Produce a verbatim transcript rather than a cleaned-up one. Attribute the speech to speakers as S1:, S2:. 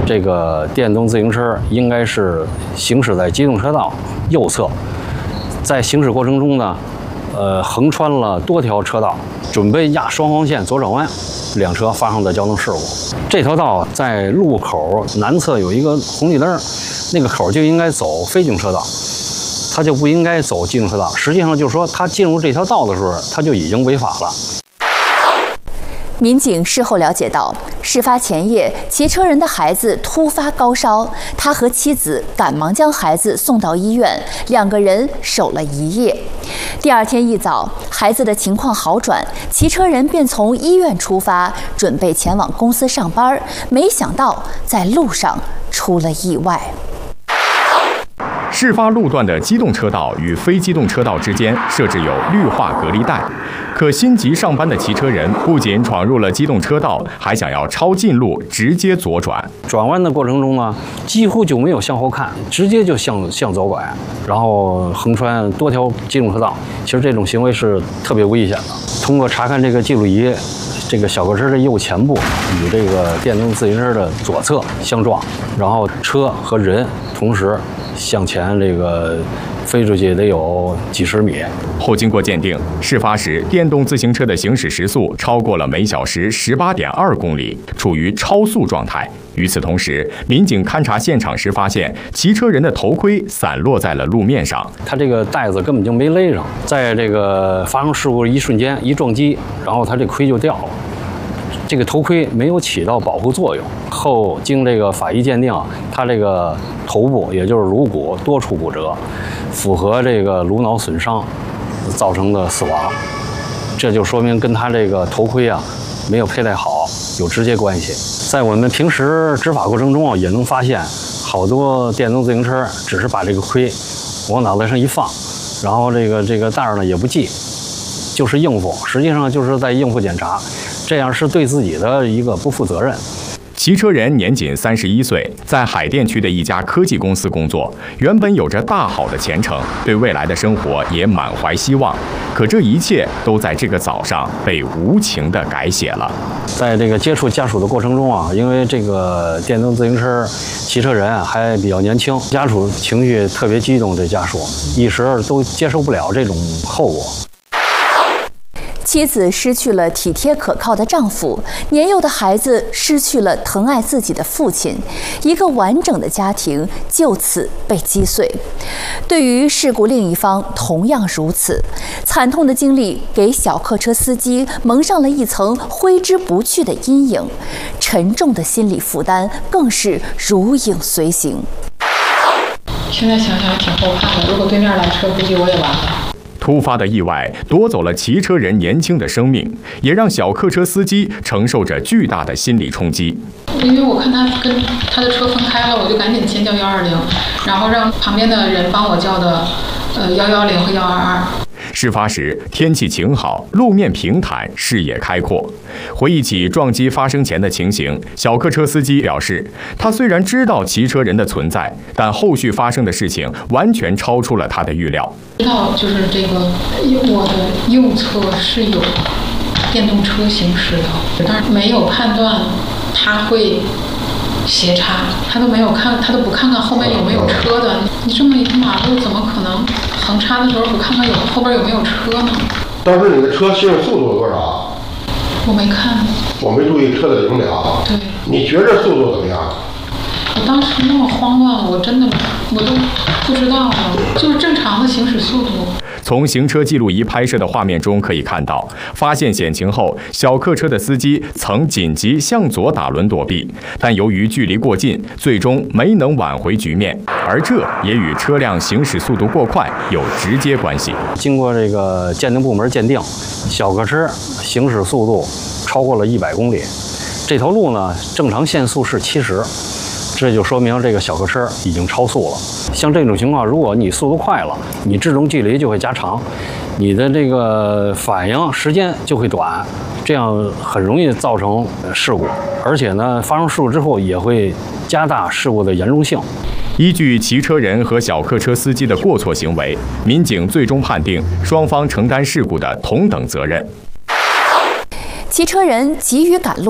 S1: 这个电动自行车应该是行驶在机动车道右侧，在行驶过程中呢，呃，横穿了多条车道，准备压双黄线左转弯，两车发生的交通事故。这条道在路口南侧有一个红绿灯，那个口就应该走非机动车道，他就不应该走机动车道。实际上就是说，他进入这条道的时候，他就已经违法了。
S2: 民警事后了解到，事发前夜，骑车人的孩子突发高烧，他和妻子赶忙将孩子送到医院，两个人守了一夜。第二天一早，孩子的情况好转，骑车人便从医院出发，准备前往公司上班，没想到在路上出了意外。
S3: 事发路段的机动车道与非机动车道之间设置有绿化隔离带，可心急上班的骑车人不仅闯入了机动车道，还想要抄近路直接左转。
S1: 转弯的过程中呢，几乎就没有向后看，直接就向向左拐，然后横穿多条机动车道。其实这种行为是特别危险的。通过查看这个记录仪，这个小客车的右前部与这个电动自行车的左侧相撞，然后车和人同时向前这个飞出去得有几十米。
S3: 后经过鉴定，事发时电动自行车的行驶时速超过了每小时十八点二公里，处于超速状态。与此同时，民警勘察现场时发现，骑车人的头盔散落在了路面上，
S1: 他这个带子根本就没勒上，在这个发生事故的一瞬间一撞击，然后他这盔就掉了。这个头盔没有起到保护作用，后经这个法医鉴定，他这个头部也就是颅骨多处骨折，符合这个颅脑损伤造成的死亡，这就说明跟他这个头盔啊没有佩戴好有直接关系。在我们平时执法过程中啊，也能发现好多电动自行车只是把这个盔往脑袋上一放，然后这个这个带儿呢也不系，就是应付，实际上就是在应付检查。这样是对自己的一个不负责任。
S3: 骑车人年仅三十一岁，在海淀区的一家科技公司工作，原本有着大好的前程，对未来的生活也满怀希望。可这一切都在这个早上被无情地改写了。
S1: 在这个接触家属的过程中啊，因为这个电动自行车骑车人啊还比较年轻，家属情绪特别激动，这家属一时都接受不了这种后果。
S2: 妻子失去了体贴可靠的丈夫，年幼的孩子失去了疼爱自己的父亲，一个完整的家庭就此被击碎。对于事故另一方同样如此，惨痛的经历给小客车司机蒙上了一层挥之不去的阴影，沉重的心理负担更是如影随形。
S4: 现在想想挺后怕的，如果对面来车，估计我也完了。
S3: 突发的意外夺走了骑车人年轻的生命，也让小客车司机承受着巨大的心理冲击。
S4: 因为我看他跟他的车分开了，我就赶紧先叫幺二零，然后让旁边的人帮我叫的呃幺幺零和幺二二。
S3: 事发时天气晴好，路面平坦，视野开阔。回忆起撞击发生前的情形，小客车司机表示，他虽然知道骑车人的存在，但后续发生的事情完全超出了他的预料。
S4: 知道就是这个我的右侧是有电动车行驶的，但是没有判断他会斜插，他都没有看，他都不看看后面有没有车的。你这么一条马路，怎么可能横插的时候不看看有后边有没有车呢？
S5: 当时你的车行驶速度多少？
S4: 我没看，
S5: 我没注意车的零秒。
S4: 对，
S5: 你觉着速度怎么样？
S4: 我当时那么慌乱，我真的我都不知道了，就是正常的行驶速度。
S3: 从行车记录仪拍摄的画面中可以看到，发现险情后，小客车的司机曾紧急向左打轮躲避，但由于距离过近，最终没能挽回局面，而这也与车辆行驶速度过快有直接关系。
S1: 经过这个鉴定部门鉴定，小客车行驶速度超过了一百公里，这条路呢正常限速是七十。这就说明这个小客车已经超速了。像这种情况，如果你速度快了，你制动距离就会加长，你的这个反应时间就会短，这样很容易造成事故。而且呢，发生事故之后也会加大事故的严重性。
S3: 依据骑车人和小客车司机的过错行为，民警最终判定双方承担事故的同等责任。
S2: 骑车人急于赶路。